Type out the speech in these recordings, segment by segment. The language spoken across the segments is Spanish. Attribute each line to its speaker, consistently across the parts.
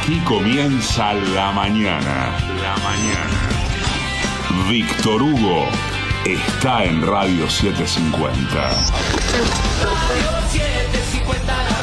Speaker 1: Aquí comienza La Mañana. La Mañana. Víctor Hugo está en Radio 750.
Speaker 2: Radio 750, la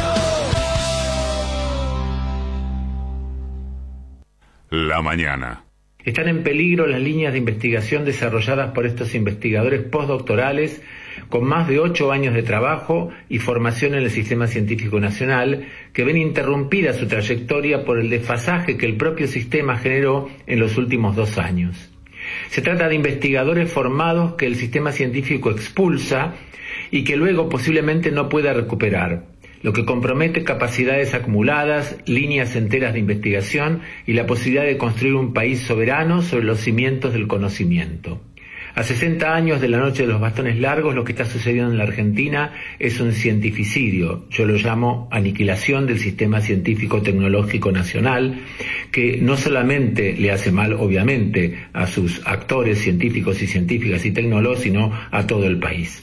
Speaker 2: radio.
Speaker 1: La Mañana.
Speaker 3: Están en peligro las líneas de investigación desarrolladas por estos investigadores postdoctorales con más de 8 años de trabajo y formación en el Sistema Científico Nacional, que ven interrumpida su trayectoria por el desfasaje que el propio sistema generó en los últimos 2 años. Se trata de investigadores formados que el sistema científico expulsa y que luego posiblemente no pueda recuperar, lo que compromete capacidades acumuladas, líneas enteras de investigación y la posibilidad de construir un país soberano sobre los cimientos del conocimiento. A 60 años de la noche de los bastones largos, lo que está sucediendo en la Argentina es un cientificidio. Yo lo llamo aniquilación del sistema científico-tecnológico nacional, que no solamente le hace mal, obviamente, a sus actores científicos y científicas y tecnólogos, sino a todo el país.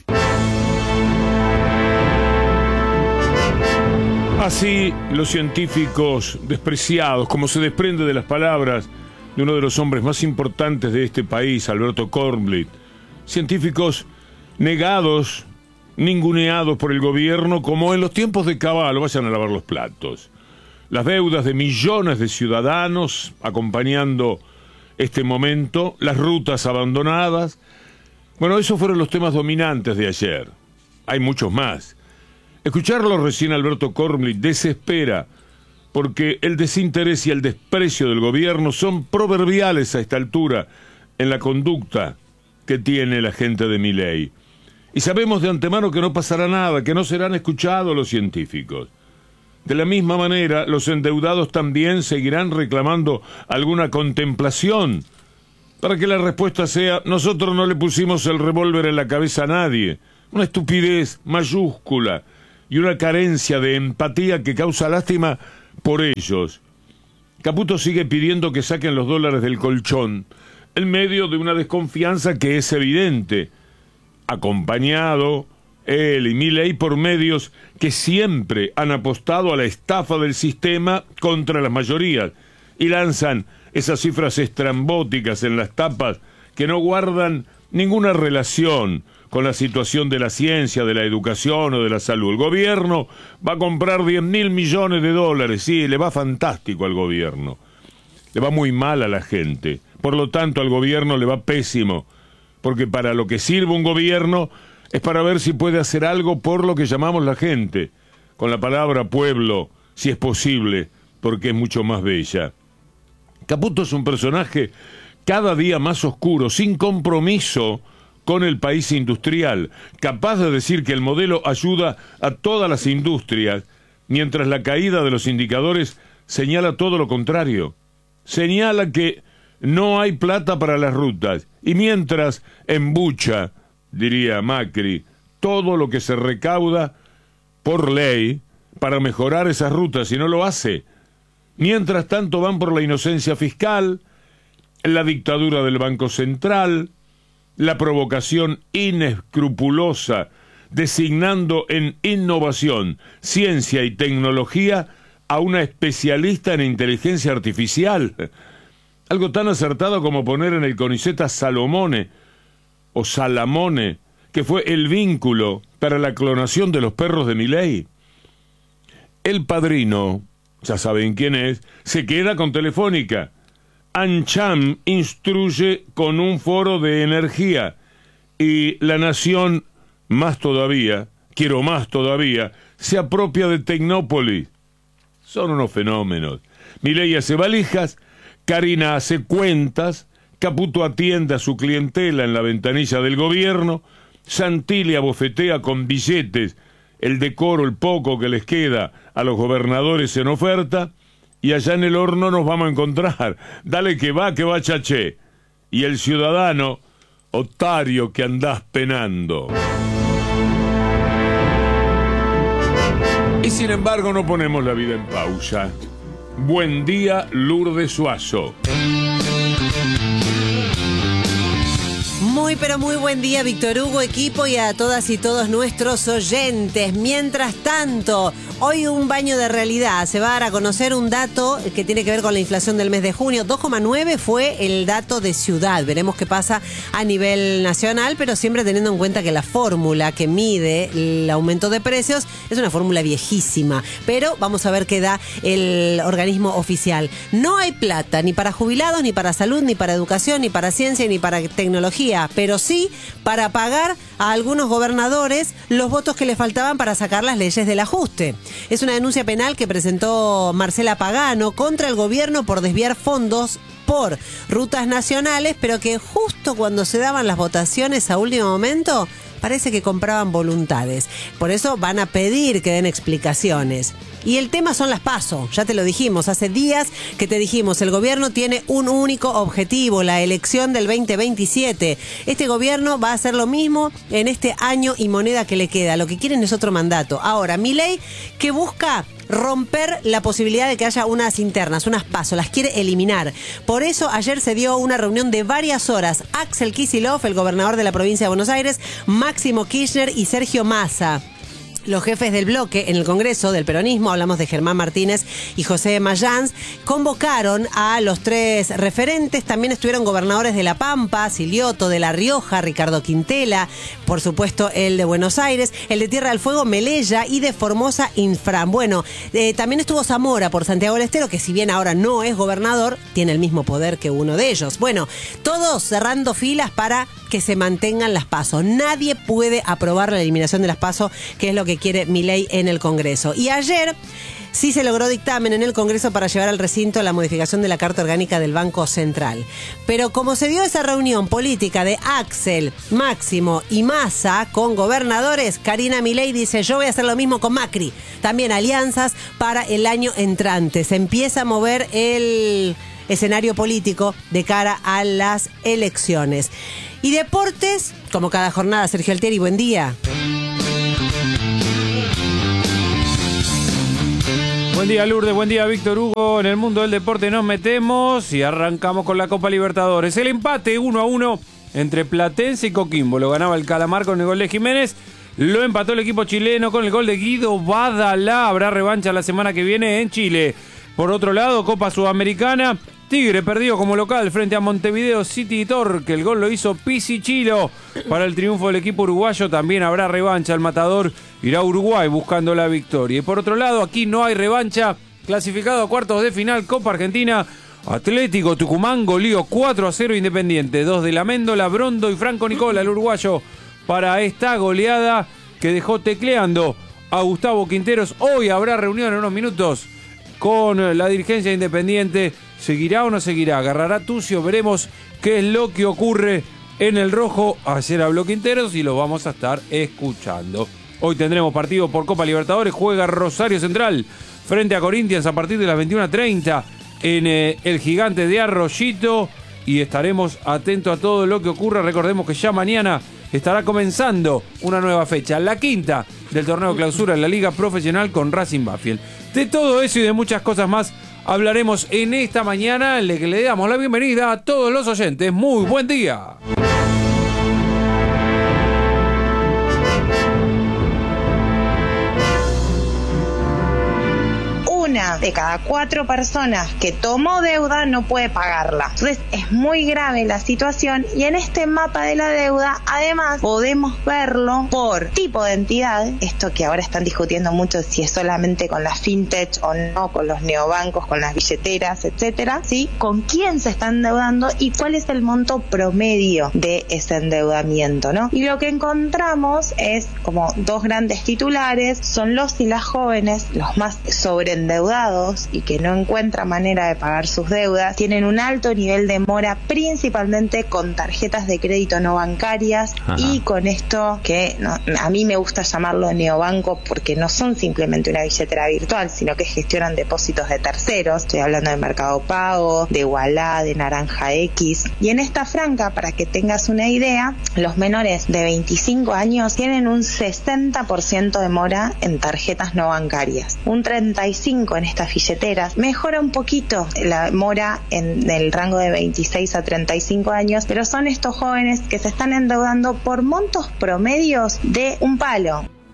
Speaker 4: Así, los científicos despreciados, como se desprende de las palabras de uno de los hombres más importantes de este país, Alberto Kornblit, científicos negados, ninguneados por el gobierno, como en los tiempos de Cavallo, vayan a lavar los platos. Las deudas de millones de ciudadanos acompañando este momento, las rutas abandonadas. Bueno, esos fueron los temas dominantes de ayer. Hay muchos más. Escucharlo recién Alberto Kornblit desespera, porque el desinterés y el desprecio del gobierno son proverbiales a esta altura en la conducta que tiene la gente de Milei. Y sabemos de antemano que no pasará nada, que no serán escuchados los científicos. De la misma manera, los endeudados también seguirán reclamando alguna contemplación, para que la respuesta sea: nosotros no le pusimos el revólver en la cabeza a nadie. Una estupidez mayúscula y una carencia de empatía que causa lástima por ellos. Caputo sigue pidiendo que saquen los dólares del colchón, en medio de una desconfianza que es evidente, acompañado él y Milei por medios que siempre han apostado a la estafa del sistema contra las mayorías, y lanzan esas cifras estrambóticas en las tapas que no guardan ninguna relación con la situación de la ciencia, de la educación o de la salud. El gobierno va a comprar 10.000 millones de dólares, sí, le va fantástico al gobierno. Le va muy mal a la gente. Por lo tanto, al gobierno le va pésimo, porque para lo que sirve un gobierno es para ver si puede hacer algo por lo que llamamos la gente, con la palabra pueblo, si es posible, porque es mucho más bella. Caputo es un personaje cada día más oscuro, sin compromiso con el país industrial, capaz de decir que el modelo ayuda a todas las industrias, mientras la caída de los indicadores señala todo lo contrario. Señala que no hay plata para las rutas, y mientras embucha, diría Macri, todo lo que se recauda por ley para mejorar esas rutas, y no lo hace. Mientras tanto van por la inocencia fiscal, la dictadura del Banco Central, la provocación inescrupulosa, designando en innovación, ciencia y tecnología a una especialista en inteligencia artificial. Algo tan acertado como poner en el CONICET a Salomone, o Salamone, que fue el vínculo para la clonación de los perros de Milei. El padrino, ya saben quién es, se queda con Telefónica. ANCHAM instruye con un foro de energía, y La Nación, más todavía, quiero más todavía, se apropia de Tecnópolis. Son unos fenómenos. Milei hace valijas, Karina hace cuentas, Caputo atiende a su clientela en la ventanilla del gobierno, Santilli abofetea con billetes el decoro, el poco que les queda a los gobernadores en oferta, y allá en el horno nos vamos a encontrar. Dale que va chaché. Y el ciudadano, otario que andás penando. Y sin embargo no ponemos la vida en pausa. Buen día, Lourdes Suazo.
Speaker 5: Muy pero muy buen día, Víctor Hugo, equipo, y a todas y todos nuestros oyentes. Mientras tanto, Hoy un baño de realidad. Se va a dar a conocer un dato que tiene que ver con la inflación del mes de junio. 2,9 fue el dato de ciudad. Veremos qué pasa a nivel nacional, pero siempre teniendo en cuenta que la fórmula que mide el aumento de precios es una fórmula viejísima. Pero vamos a ver qué da el organismo oficial. No hay plata ni para jubilados, ni para salud, ni para educación, ni para ciencia, ni para tecnología, pero sí para pagar a algunos gobernadores los votos que le faltaban para sacar las leyes del ajuste. Es una denuncia penal que presentó Marcela Pagano contra el gobierno por desviar fondos por rutas nacionales, pero que justo cuando se daban las votaciones a último momento, parece que compraban voluntades. Por eso van a pedir que den explicaciones. Y el tema son las PASO, ya te lo dijimos, hace días que te dijimos, el gobierno tiene un único objetivo, la elección del 2027. Este gobierno va a hacer lo mismo en este año y moneda que le queda, lo que quieren es otro mandato. Ahora, Milei, que busca romper la posibilidad de que haya unas internas, unas PASO, las quiere eliminar. Por eso ayer se dio una reunión de varias horas. Axel Kicillof, el gobernador de la provincia de Buenos Aires, Máximo Kirchner y Sergio Massa. Los jefes del bloque en el Congreso del Peronismo, hablamos de Germán Martínez y José Mayans, convocaron a los tres referentes. También estuvieron gobernadores de La Pampa, Silioto, de La Rioja, Ricardo Quintela, por supuesto el de Buenos Aires, el de Tierra del Fuego, Melella, y de Formosa, Infran. Bueno, también estuvo Zamora por Santiago del Estero, que si bien ahora no es gobernador, tiene el mismo poder que uno de ellos. Bueno, todos cerrando filas para que se mantengan las PASO. Nadie puede aprobar la eliminación de las PASO, que es lo que quiere Milei en el Congreso. Y ayer sí se logró dictamen en el Congreso para llevar al recinto la modificación de la Carta Orgánica del Banco Central. Pero como se dio esa reunión política de Axel, Máximo y Massa con gobernadores, Karina Milei dice, yo voy a hacer lo mismo con Macri. También alianzas para el año entrante. Se empieza a mover el escenario político de cara a las elecciones. Y deportes, como cada jornada, Sergio Altieri, buen día.
Speaker 6: Buen día, Lourdes, buen día, Víctor Hugo. En el mundo del deporte nos metemos y arrancamos con la Copa Libertadores. El empate 1-1 entre Platense y Coquimbo. Lo ganaba el Calamar con el gol de Jiménez. Lo empató el equipo chileno con el gol de Guido Badalá. Habrá revancha la semana que viene en Chile. Por otro lado, Copa Sudamericana. Tigre perdió como local frente a Montevideo City Torque. El gol lo hizo Pisichilo para el triunfo del equipo uruguayo. También habrá revancha. El Matador irá a Uruguay buscando la victoria. Y por otro lado, aquí no hay revancha. Clasificado a cuartos de final, Copa Argentina. Atlético Tucumán goleó 4-0 Independiente. 2 de la Méndola, Brondo y Franco Nicola, el uruguayo, para esta goleada que dejó tecleando a Gustavo Quinteros. Hoy habrá reunión en unos minutos con la dirigencia Independiente. ¿Seguirá o no seguirá? ¿Agarrará Tucio? Veremos qué es lo que ocurre en el rojo. Ayer habló Quinteros y lo vamos a estar escuchando. Hoy tendremos partido por Copa Libertadores. Juega Rosario Central frente a Corinthians a partir de las 21:30 en el Gigante de Arroyito. Y estaremos atentos a todo lo que ocurra. Recordemos que ya mañana estará comenzando una nueva fecha, la quinta del torneo clausura en la Liga Profesional con Racing Banfield. De todo eso y de muchas cosas más hablaremos en esta mañana, en la que le damos la bienvenida a todos los oyentes. Muy buen día.
Speaker 7: Una de cada 4 personas que tomó deuda no puede pagarla. Entonces es muy grave la situación y en este mapa de la deuda además podemos verlo por tipo de entidad, esto que ahora están discutiendo mucho si es solamente con las fintech o no, con los neobancos, con las billeteras, etcétera, ¿sí? Con quién se está endeudando y cuál es el monto promedio de ese endeudamiento, ¿no? Y lo que encontramos es como 2 grandes titulares, son los y las jóvenes, los más sobreendeudados y que no encuentran manera de pagar sus deudas, tienen un alto nivel de mora principalmente con tarjetas de crédito no bancarias. Ajá. Y con esto que a mí me gusta llamarlo neobanco porque no son simplemente una billetera virtual, sino que gestionan depósitos de terceros. Estoy hablando de Mercado Pago, de Ualá, de Naranja X. Y en esta franja, para que tengas una idea, los menores de 25 años tienen un 60% de mora en tarjetas no bancarias, un 35% en estas billeteras. Mejora un poquito la mora en el rango de 26 a 35 años, pero son estos jóvenes que se están endeudando por montos promedios de un palo.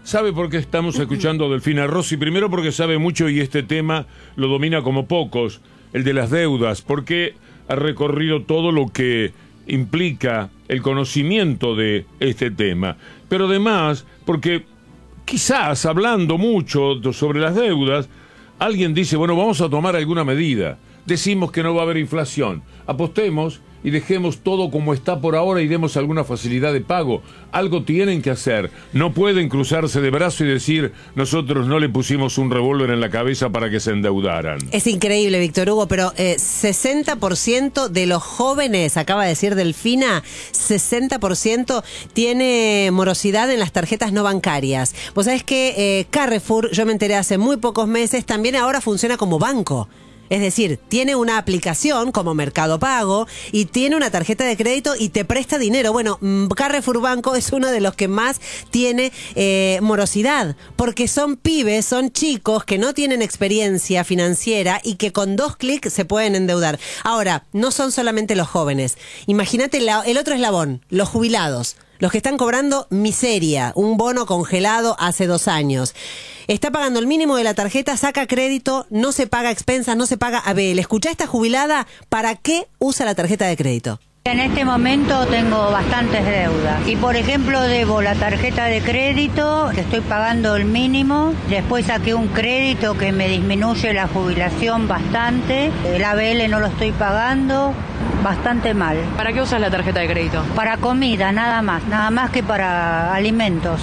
Speaker 4: ¿Sabe por qué estamos escuchando a Delfina Rossi? Primero porque sabe mucho y este tema lo domina como pocos, el de las deudas, porque ha recorrido todo lo que implica el conocimiento de este tema. Pero además, porque quizás hablando mucho sobre las deudas, alguien dice, bueno, vamos a tomar alguna medida. Decimos que no va a haber inflación. Apostemos y dejemos todo como está por ahora y demos alguna facilidad de pago. Algo tienen que hacer. No pueden cruzarse de brazo y decir, nosotros no le pusimos un revólver en la cabeza para que se endeudaran.
Speaker 5: Es increíble, Víctor Hugo, pero 60% de los jóvenes, acaba de decir Delfina, 60% tiene morosidad en las tarjetas no bancarias. Vos sabés que Carrefour, yo me enteré hace muy pocos meses, también ahora funciona como banco. Es decir, tiene una aplicación como Mercado Pago y tiene una tarjeta de crédito y te presta dinero. Bueno, Carrefour Banco es uno de los que más tiene morosidad, porque son pibes, son chicos que no tienen experiencia financiera y que con 2 clics se pueden endeudar. Ahora, no son solamente los jóvenes. Imagínate el otro eslabón, los jubilados. Los que están cobrando miseria, un bono congelado hace 2 años. Está pagando el mínimo de la tarjeta, saca crédito, no se paga expensas, no se paga ABL. Escuchá, esta jubilada, ¿para qué usa la tarjeta de crédito?
Speaker 8: En este momento tengo bastantes deudas y por ejemplo debo la tarjeta de crédito, que estoy pagando el mínimo, después saqué un crédito que me disminuye la jubilación bastante, el ABL no lo estoy pagando, bastante mal.
Speaker 9: ¿Para qué usas la tarjeta de crédito?
Speaker 8: Para comida, nada más que para alimentos.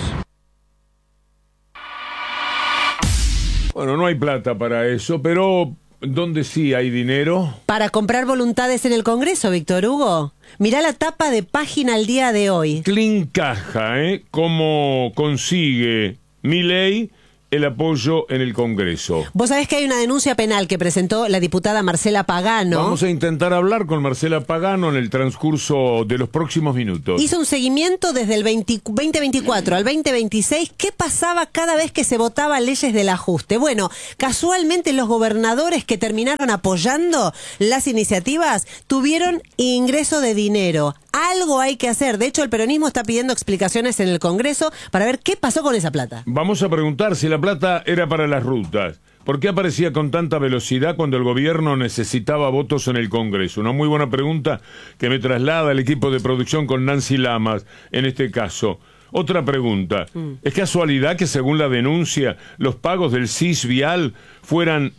Speaker 4: Bueno, no hay plata para eso, pero ¿dónde sí hay dinero?
Speaker 5: Para comprar voluntades en el Congreso, Víctor Hugo. Mirá la tapa de página al día de hoy.
Speaker 4: Clean caja, ¿eh? ¿Cómo consigue Milei el apoyo en el Congreso?
Speaker 5: Vos sabés que hay una denuncia penal que presentó la diputada Marcela Pagano.
Speaker 4: Vamos a intentar hablar con Marcela Pagano en el transcurso de los próximos minutos.
Speaker 5: Hizo un seguimiento desde el 2024 al 2026. ¿Qué pasaba cada vez que se votaba leyes del ajuste? Bueno, casualmente los gobernadores que terminaron apoyando las iniciativas tuvieron ingreso de dinero. Algo hay que hacer. De hecho, el peronismo está pidiendo explicaciones en el Congreso para ver qué pasó con esa plata.
Speaker 4: Vamos a preguntar si la plata era para las rutas. ¿Por qué aparecía con tanta velocidad cuando el gobierno necesitaba votos en el Congreso? Una muy buena pregunta que me traslada el equipo de producción con Nancy Lamas, en este caso. Otra pregunta. ¿Es casualidad que según la denuncia los pagos del CIS vial fueran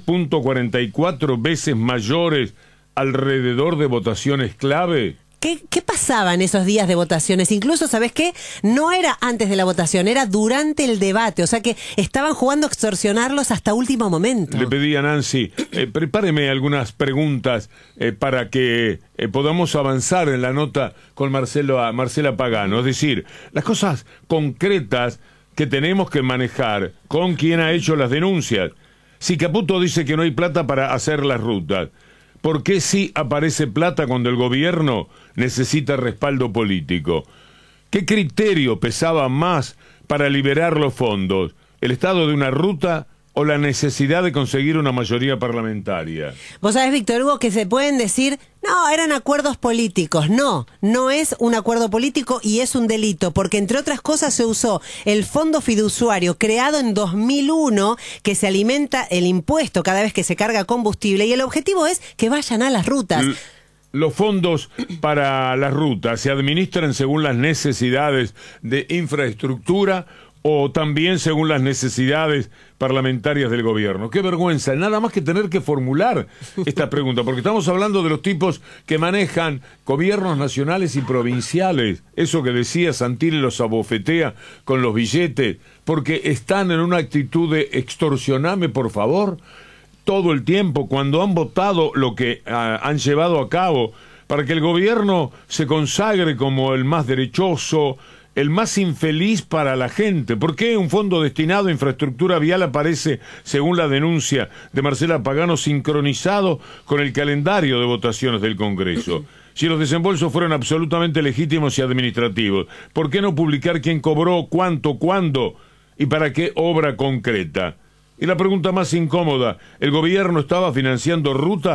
Speaker 4: 3.44 veces mayores alrededor de votaciones clave?
Speaker 5: ¿Qué pasaba en esos días de votaciones? Incluso, ¿sabés qué? No era antes de la votación, era durante el debate. O sea que estaban jugando a extorsionarlos hasta último momento.
Speaker 4: Le pedí a Nancy, prepáreme algunas preguntas para que podamos avanzar en la nota con Marcela Pagano. Es decir, las cosas concretas que tenemos que manejar con quien ha hecho las denuncias. Si Caputo dice que no hay plata para hacer las rutas, ¿por qué sí aparece plata cuando el gobierno necesita respaldo político? ¿Qué criterio pesaba más para liberar los fondos? ¿El estado de una ruta o la necesidad de conseguir una mayoría parlamentaria?
Speaker 5: Vos sabés, Víctor Hugo, que se pueden decir, no, eran acuerdos políticos. No es un acuerdo político y es un delito, porque entre otras cosas se usó el fondo fiduciario creado en 2001 que se alimenta el impuesto cada vez que se carga combustible y el objetivo es que vayan a las rutas.
Speaker 4: Los fondos para las rutas se administran según las necesidades de infraestructura o también según las necesidades parlamentarias del gobierno. Qué vergüenza, nada más que tener que formular esta pregunta, porque estamos hablando de los tipos que manejan gobiernos nacionales y provinciales. Eso que decía Santilli los abofetea con los billetes, porque están en una actitud de extorsioname, por favor, todo el tiempo, cuando han votado lo que han llevado a cabo para que el gobierno se consagre como el más derechoso, el más infeliz para la gente. ¿Por qué un fondo destinado a infraestructura vial aparece, según la denuncia de Marcela Pagano, sincronizado con el calendario de votaciones del Congreso? Si los desembolsos fueron absolutamente legítimos y administrativos, ¿por qué no publicar quién cobró, cuánto, cuándo y para qué obra concreta? Y la pregunta más incómoda, ¿el gobierno estaba financiando rutas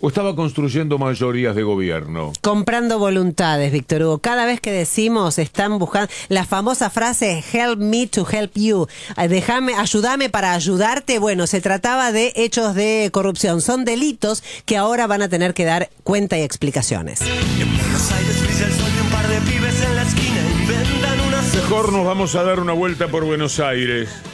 Speaker 4: ¿O estaba construyendo mayorías de gobierno?
Speaker 5: Comprando voluntades, Víctor Hugo. Cada vez que decimos, están buscando la famosa frase help me to help you. Ayúdame para ayudarte. Bueno, se trataba de hechos de corrupción. Son delitos que ahora van a tener que dar cuenta y explicaciones.
Speaker 4: Mejor nos vamos a dar una vuelta por Buenos Aires.